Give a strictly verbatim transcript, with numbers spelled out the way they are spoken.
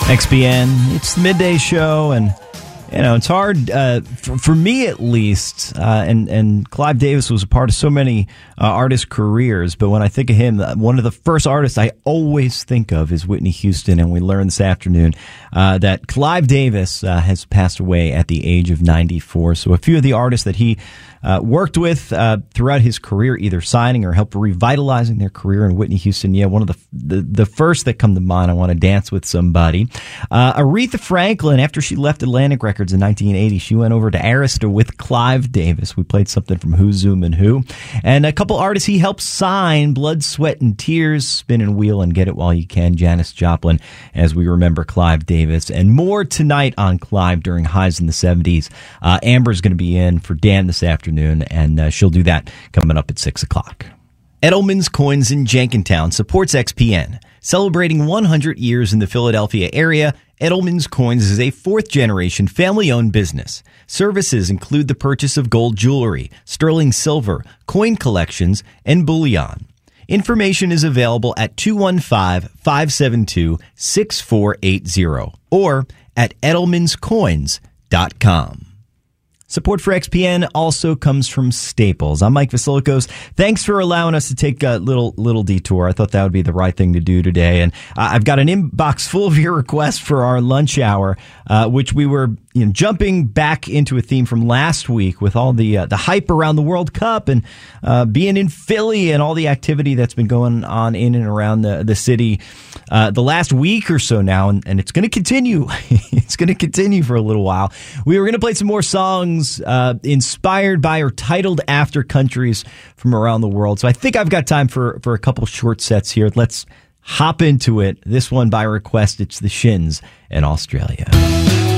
X B N, it's the midday show, and you know it's hard uh, for, for me at least. Uh, and and Clive Davis was a part of so many uh, artists' careers, but when I think of him, one of the first artists I always think of is Whitney Houston. And we learned this afternoon uh, that Clive Davis uh, has passed away at the age of ninety-four. So a few of the artists that he Uh, worked with uh, throughout his career, either signing or helped revitalizing their career. And Whitney Houston, yeah, one of the the, the first that come to mind. I Want to Dance with Somebody. Uh, Aretha Franklin, after she left Atlantic Records in nineteen eighty, she went over to Arista with Clive Davis. We played something from Who, Zoom, and Who. And a couple artists he helped sign: Blood, Sweat, and Tears, Spin and Wheel, and Get It While You Can, Janis Joplin, as we remember Clive Davis. And more tonight on Clive during Highs in the seventies. Uh, Amber's going to be in for Dan this afternoon. And uh, she'll do that coming up at six o'clock. Edelman's Coins in Jenkintown supports X P N. Celebrating one hundred years in the Philadelphia area, Edelman's Coins is a fourth-generation family-owned business. Services include the purchase of gold jewelry, sterling silver, coin collections, and bullion. Information is available at two one five, five seven two, six four eight zero or at edelmans coins dot com. Support for X P N also comes from Staples. I'm Mike Vasilikos. Thanks for allowing us to take a little little detour. I thought that would be the right thing to do today. And uh, I've got an inbox full of your requests for our lunch hour, uh, which we were you know, jumping back into a theme from last week with all the uh, the hype around the World Cup and uh, being in Philly and all the activity that's been going on in and around the, the city uh, the last week or so now. And, and it's going to continue. It's going to continue for a little while. We were going to play some more songs Uh, inspired by or titled after countries from around the world. So I think I've got time for, for a couple short sets here. Let's hop into it. This one by request. It's the Shins in Australia.